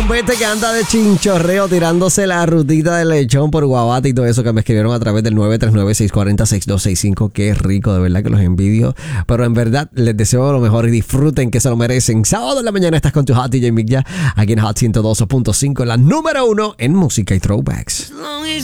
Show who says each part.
Speaker 1: bombete que anda de chinchorreo tirándose la rutita de lechón por Guabate y todo eso que me escribieron a través del 939-640-6265. Qué rico, de verdad que los envidio. Pero en verdad les deseo lo mejor y disfruten que se lo merecen. Sábado en la mañana estás con tu Hot DJ Mick ya, aquí en Hot 102.5, la número 1 en música y throwbacks.